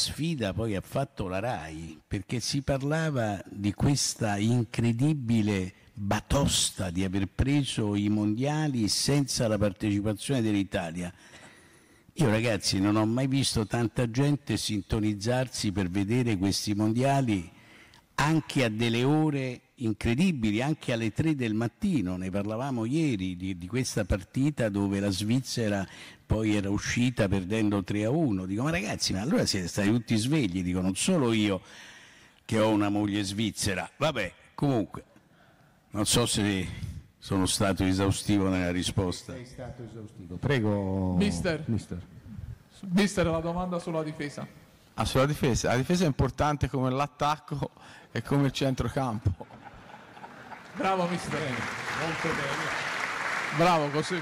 sfida poi ha fatto la RAI, perché si parlava di questa incredibile batosta di aver preso i mondiali senza la partecipazione dell'Italia. Io ragazzi non ho mai visto tanta gente sintonizzarsi per vedere questi mondiali anche a delle ore incredibili, anche alle 3 del mattino. Ne parlavamo ieri di questa partita dove la Svizzera poi era uscita perdendo 3-1. Dico, ma ragazzi, ma allora siete stati tutti svegli? Dico, non solo io che ho una moglie svizzera. Vabbè, comunque, non so se sono stato esaustivo nella risposta. Sei stato esaustivo. Prego, Mister, la domanda sulla difesa. Sulla difesa. La difesa è importante come l'attacco e come il centrocampo. Bravo mister, molto bene. Bravo così.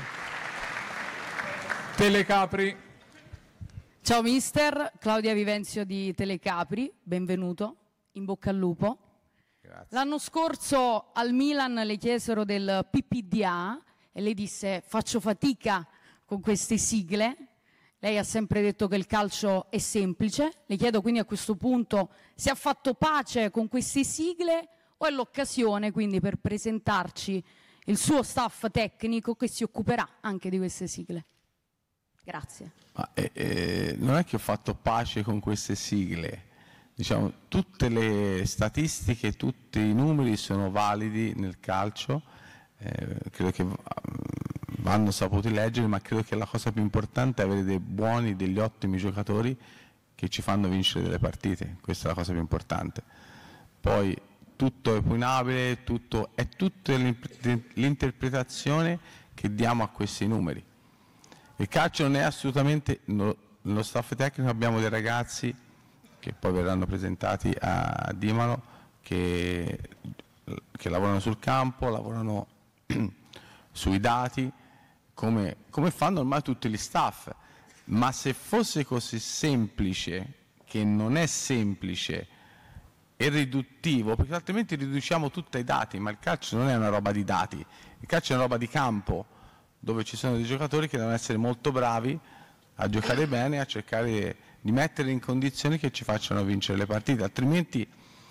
Telecapri. Ciao mister, Claudia Vivenzio di Telecapri, benvenuto, in bocca al lupo. Grazie. L'anno scorso al Milan le chiesero del PPDA e lei disse faccio fatica con queste sigle. Lei ha sempre detto che il calcio è semplice. Le chiedo quindi a questo punto se ha fatto pace con queste sigle o è l'occasione quindi per presentarci il suo staff tecnico che si occuperà anche di queste sigle. Grazie. Non è che ho fatto pace con queste sigle. Diciamo, tutte le statistiche, tutti i numeri sono validi nel calcio. Credo che vanno saputi leggere, ma credo che la cosa più importante è avere degli ottimi giocatori che ci fanno vincere delle partite. Questa è la cosa più importante. Poi tutto è opinabile, è tutta l'interpretazione che diamo a questi numeri. Il calcio non è assolutamente, nello staff tecnico abbiamo dei ragazzi che poi verranno presentati a Dimano che lavorano sul campo, lavorano sui dati, come fanno ormai tutti gli staff. Ma se fosse così semplice, che non è semplice, e riduttivo, perché altrimenti riduciamo tutto ai dati, ma il calcio non è una roba di dati, il calcio è una roba di campo, dove ci sono dei giocatori che devono essere molto bravi a giocare bene, a cercare di mettere in condizioni che ci facciano vincere le partite, altrimenti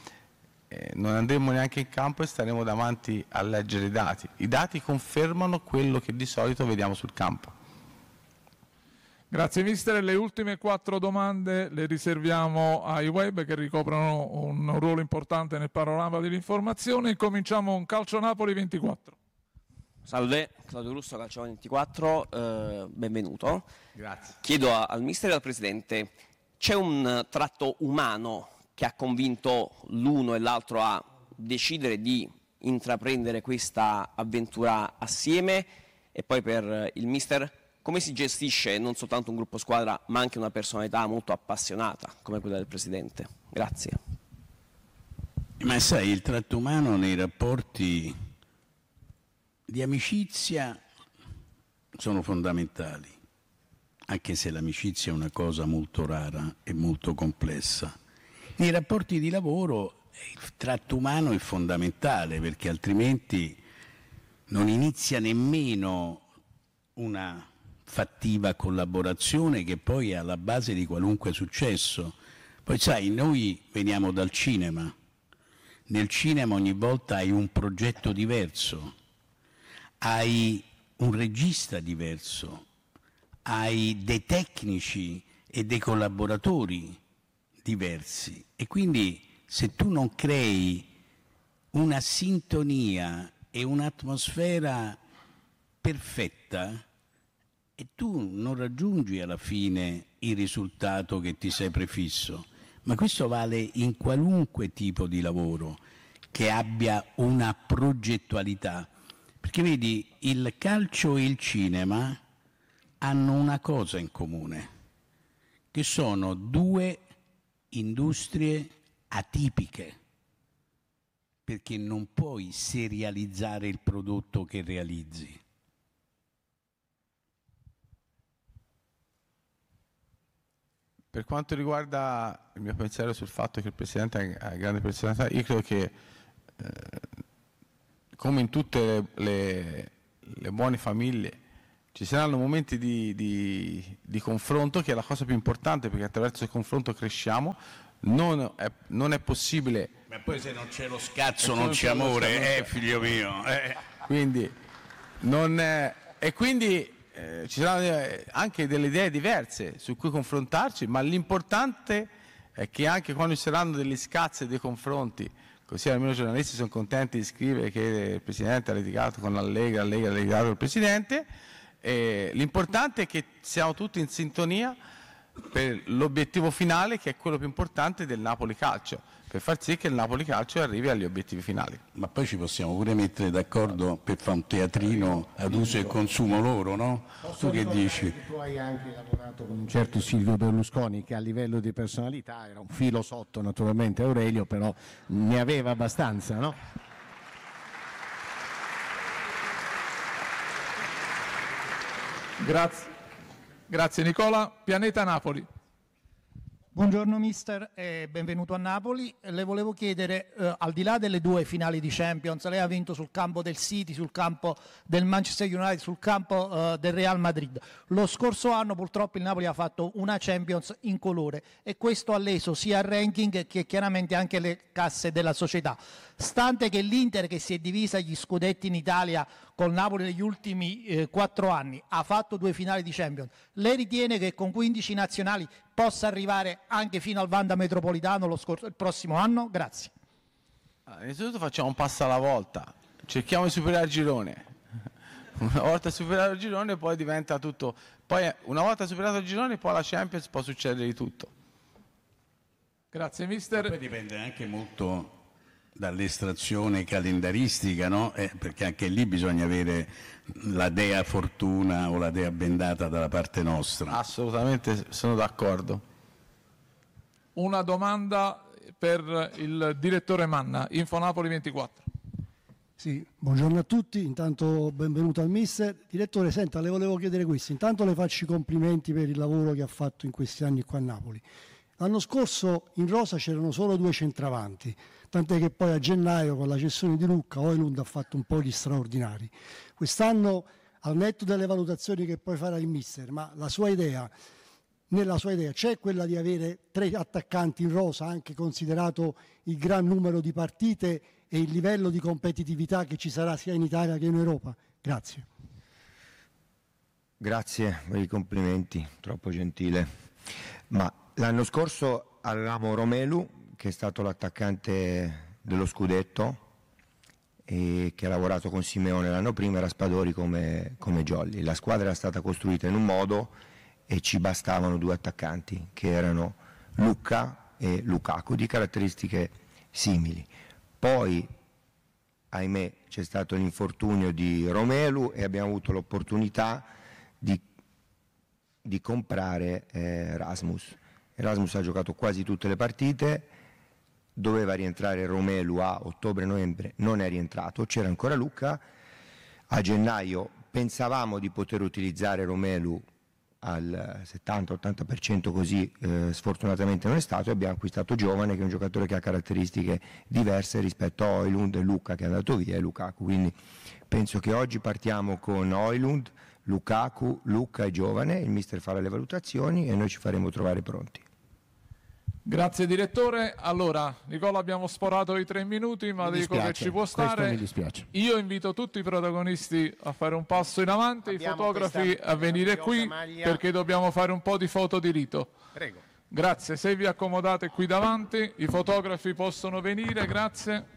non andremo neanche in campo e staremo davanti a leggere i dati. I dati confermano quello che di solito vediamo sul campo. Grazie mister, le ultime 4 domande le riserviamo ai web che ricoprono un ruolo importante nel panorama dell'informazione. Cominciamo con Calcio Napoli 24. Salve, Claudio Russo, Calcio 24, benvenuto. Grazie. Chiedo al mister e al presidente, c'è un tratto umano che ha convinto l'uno e l'altro a decidere di intraprendere questa avventura assieme? E poi per il mister, come si gestisce non soltanto un gruppo squadra ma anche una personalità molto appassionata come quella del presidente? Grazie. Ma sai, il tratto umano nei rapporti di amicizia sono fondamentali, anche se l'amicizia è una cosa molto rara e molto complessa. Nei rapporti di lavoro il tratto umano è fondamentale, perché altrimenti non inizia nemmeno una fattiva collaborazione che poi è alla base di qualunque successo. Poi sai, noi veniamo dal cinema. Nel cinema ogni volta hai un progetto diverso, hai un regista diverso, hai dei tecnici e dei collaboratori diversi, e quindi se tu non crei una sintonia e un'atmosfera perfetta, e tu non raggiungi alla fine il risultato che ti sei prefisso. Ma questo vale in qualunque tipo di lavoro che abbia una progettualità. Perché vedi, il calcio e il cinema hanno una cosa in comune, che sono 2 industrie atipiche, perché non puoi serializzare il prodotto che realizzi. Per quanto riguarda il mio pensiero sul fatto che il Presidente ha grande personalità, io credo che come in tutte le buone famiglie ci saranno momenti di confronto, che è la cosa più importante, perché attraverso il confronto cresciamo. Non è possibile. Ma poi se non c'è lo scazzo non c'è amore, figlio mio. Quindi ci saranno anche delle idee diverse su cui confrontarci, ma l'importante è che anche quando ci saranno degli scazzi e dei confronti, così almeno i giornalisti sono contenti di scrivere che il Presidente ha litigato con Allegri, Allegri ha litigato con il Presidente, l'importante è che siamo tutti in sintonia per l'obiettivo finale, che è quello più importante del Napoli Calcio, per far sì che il Napoli Calcio arrivi agli obiettivi finali. Ma poi ci possiamo pure mettere d'accordo per fare un teatrino ad uso e consumo loro, no? Tu che dici? Tu hai anche lavorato con un certo Silvio Berlusconi, che a livello di personalità era un filo sotto naturalmente Aurelio, però ne aveva abbastanza, no? Grazie Nicola. Pianeta Napoli. Buongiorno mister e benvenuto a Napoli. Le volevo chiedere, al di là delle 2 finali di Champions, lei ha vinto sul campo del City, sul campo del Manchester United, sul campo del Real Madrid. Lo scorso anno purtroppo il Napoli ha fatto una Champions in colore e questo ha leso sia il ranking che chiaramente anche le casse della società. Stante che l'Inter, che si è divisa gli scudetti in Italia col Napoli negli ultimi 4 anni, ha fatto 2 finali di Champions, lei ritiene che con 15 nazionali possa arrivare anche fino al Wanda Metropolitano il prossimo anno? Grazie. Innanzitutto facciamo un passo alla volta, cerchiamo di superare il girone. Una volta superato il girone poi diventa tutto, poi una volta superato il girone poi la Champions può succedere di tutto. Grazie mister. Ma poi dipende anche molto dall'estrazione calendaristica, no? Perché anche lì bisogna avere la dea fortuna o la dea bendata dalla parte nostra. Assolutamente sono d'accordo. Una domanda per il direttore Manna, Infonapoli 24. Sì, buongiorno a tutti, intanto benvenuto al mister. Direttore, senta, le volevo chiedere questo, intanto le faccio i complimenti per il lavoro che ha fatto in questi anni qua a Napoli. L'anno scorso in rosa c'erano solo 2 centravanti, tant'è che poi a gennaio con la cessione di Lucca Højlund ha fatto un po' gli straordinari. Quest'anno, al netto delle valutazioni che poi farà il mister, ma nella sua idea c'è quella di avere 3 attaccanti in rosa, anche considerato il gran numero di partite e il livello di competitività che ci sarà sia in Italia che in Europa? Grazie. Grazie per i complimenti, troppo gentile. Ma l'anno scorso avevamo Romelu, che è stato l'attaccante dello scudetto e che ha lavorato con Simeone l'anno prima, era Spadori come Jolly. La squadra era stata costruita in un modo e ci bastavano 2 attaccanti, che erano Lucca e Lukaku, di caratteristiche simili. Poi, ahimè, c'è stato l'infortunio di Romelu e abbiamo avuto l'opportunità di comprare Rasmus. Erasmus ha giocato quasi tutte le partite, doveva rientrare Romelu a ottobre-novembre, non è rientrato, c'era ancora Lucca. A gennaio pensavamo di poter utilizzare Romelu al 70-80%, così sfortunatamente non è stato, e abbiamo acquistato Giovane, che è un giocatore che ha caratteristiche diverse rispetto a Højlund e Lucca, che è andato via, e Lukaku. Quindi penso che oggi partiamo con Højlund, Lukaku, Lucca e Giovane, il mister farà le valutazioni e noi ci faremo trovare pronti. Grazie direttore. Allora, Nicola, abbiamo sforato i 3 minuti, ma dico che ci può stare. Mi dispiace. Io invito tutti i protagonisti a fare un passo in avanti, i fotografi a venire qui perché dobbiamo fare un po' di foto di rito. Prego. Grazie, se vi accomodate qui davanti, i fotografi possono venire, grazie.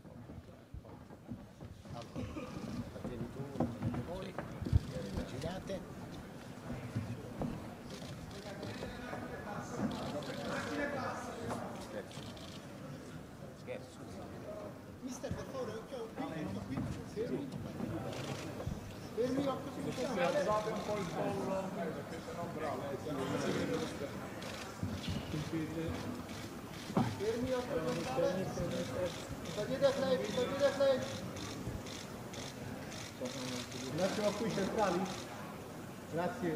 Un attimo qui centrali? Grazie.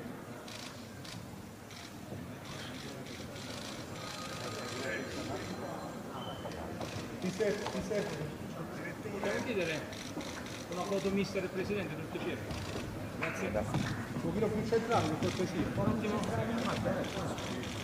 Ti serve. Possiamo chiedere una foto mister e presidente, per piacere? Grazie. pochino più centrale, per cortesia.